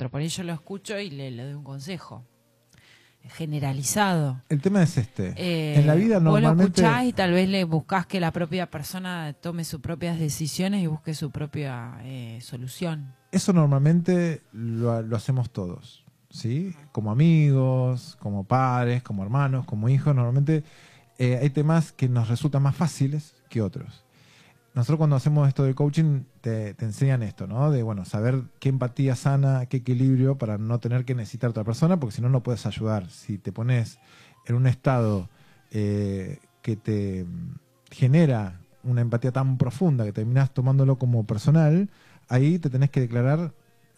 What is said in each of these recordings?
otro. Por ahí yo lo escucho y le doy un consejo generalizado. El tema es en la vida vos normalmente... lo escuchás y tal vez le buscás que la propia persona tome sus propias decisiones y busque su propia solución. Eso normalmente lo hacemos todos, ¿sí? Como amigos, como padres, como hermanos, como hijos. Normalmente hay temas que nos resultan más fáciles que otros. Nosotros cuando hacemos esto de coaching te enseñan esto, ¿no? De, bueno, saber qué empatía sana, qué equilibrio para no tener que necesitar a otra persona, porque si no, no puedes ayudar. Si te pones en un estado que te genera una empatía tan profunda que terminas tomándolo como personal, ahí te tenés que declarar...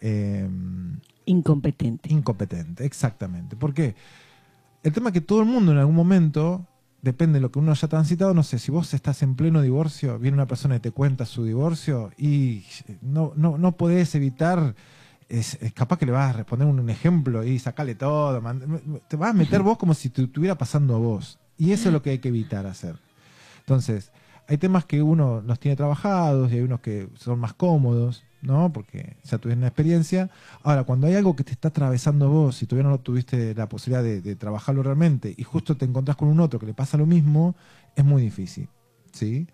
incompetente. Incompetente, exactamente. ¿Por qué? El tema es que todo el mundo en algún momento... Depende de lo que uno haya transitado, no sé, si vos estás en pleno divorcio, viene una persona y te cuenta su divorcio y no podés evitar, es capaz que le vas a responder un ejemplo y sacarle todo, te vas a meter vos como si te estuviera pasando a vos. Y eso es lo que hay que evitar hacer. Entonces, hay temas que uno los tiene trabajados y hay unos que son más cómodos, ¿no? Porque ya tuviste una experiencia. Ahora, cuando hay algo que te está atravesando vos y todavía no tuviste la posibilidad de trabajarlo realmente y justo te encontrás con un otro que le pasa lo mismo, es muy difícil, ¿sí?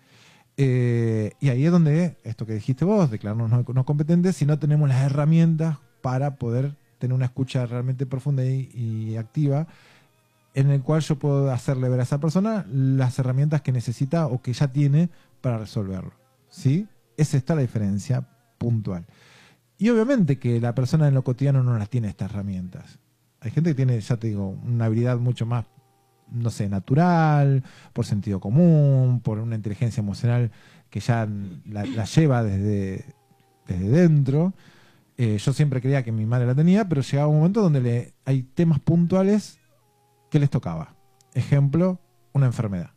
Y ahí es donde, esto que dijiste vos, declararnos no competentes, si no tenemos las herramientas para poder tener una escucha realmente profunda y activa, en el cual yo puedo hacerle ver a esa persona las herramientas que necesita o que ya tiene para resolverlo, ¿sí? Esa está la diferencia puntual. Y obviamente que la persona en lo cotidiano no las tiene estas herramientas. Hay gente que tiene, ya te digo, una habilidad mucho más, no sé, natural, por sentido común, por una inteligencia emocional que ya la lleva desde dentro. Yo siempre creía que mi madre la tenía, pero llegaba un momento donde hay temas puntuales que les tocaba. Ejemplo, una enfermedad.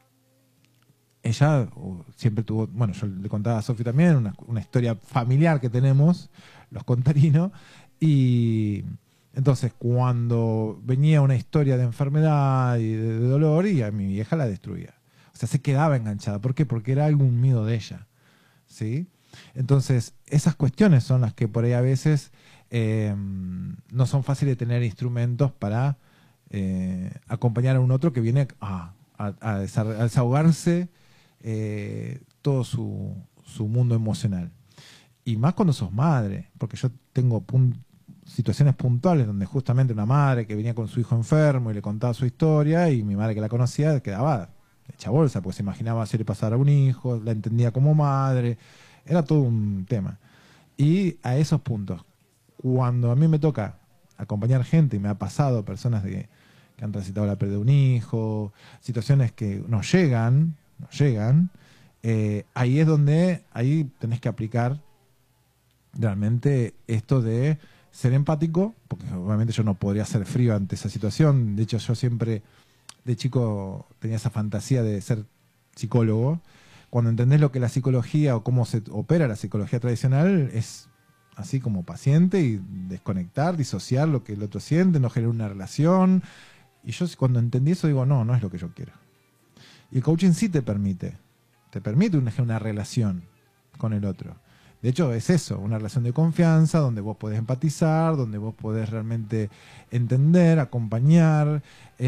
Ella siempre tuvo, bueno, yo le contaba a Sofi también, una historia familiar que tenemos, los Contarinos, y entonces cuando venía una historia de enfermedad y de dolor, y a mi vieja la destruía. O sea, se quedaba enganchada. ¿Por qué? Porque era algún miedo de ella, ¿sí? Entonces, esas cuestiones son las que por ahí a veces no son fáciles de tener instrumentos para acompañar a un otro que viene a desahogarse todo su mundo emocional. Y más cuando sos madre, porque yo tengo situaciones puntuales donde justamente una madre que venía con su hijo enfermo y le contaba su historia y mi madre que la conocía quedaba hecha bolsa, porque se imaginaba si le pasara a un hijo, la entendía como madre, era todo un tema. Y a esos puntos, cuando a mí me toca acompañar gente y me ha pasado personas que han transitado la pérdida de un hijo, situaciones que nos llegan, ahí es donde ahí tenés que aplicar realmente esto de ser empático, porque obviamente yo no podría ser frío ante esa situación. De hecho, yo siempre de chico tenía esa fantasía de ser psicólogo. Cuando entendés lo que es la psicología o cómo se opera la psicología tradicional, es así como paciente y desconectar, disociar lo que el otro siente, no generar una relación. Y yo cuando entendí eso digo, no es lo que yo quiero. Y el coaching sí te permite una relación con el otro. De hecho es eso, una relación de confianza donde vos podés empatizar, donde vos podés realmente entender, acompañar,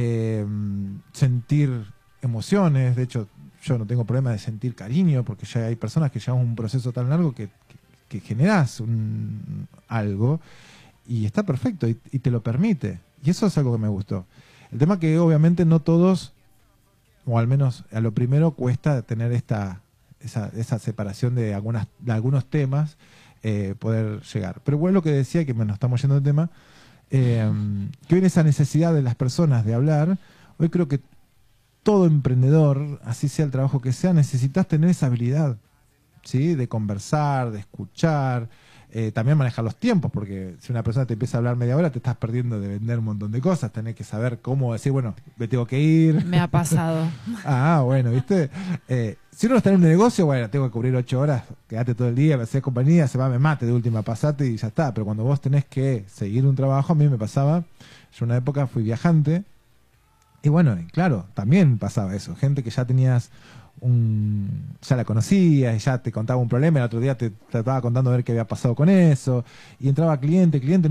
sentir emociones. De hecho yo no tengo problema de sentir cariño porque ya hay personas que llevan un proceso tan largo que generás algo y está perfecto y te lo permite. Y eso es algo que me gustó. El tema que obviamente no todos, o al menos a lo primero cuesta tener esa separación de algunos temas, poder llegar. Pero bueno, lo que decía, que nos estamos yendo del tema, que hoy en esa necesidad de las personas de hablar, hoy creo que todo emprendedor, así sea el trabajo que sea, necesitas tener esa habilidad, ¿sí? De conversar, de escuchar, también manejar los tiempos, porque si una persona te empieza a hablar media hora, te estás perdiendo de vender un montón de cosas. Tenés que saber cómo decir, bueno, me tengo que ir. Me ha pasado. Bueno, ¿viste? Si uno está en un negocio, bueno, tengo que cubrir 8 horas, quedate todo el día, me haces compañía, me mate de última, pasate y ya está. Pero cuando vos tenés que seguir un trabajo, a mí me pasaba, yo una época fui viajante, y bueno, claro, también pasaba eso. Gente que ya tenías ya la conocías, y ya te contaba un problema, el otro día te estaba contando a ver qué había pasado con eso, y entraba cliente,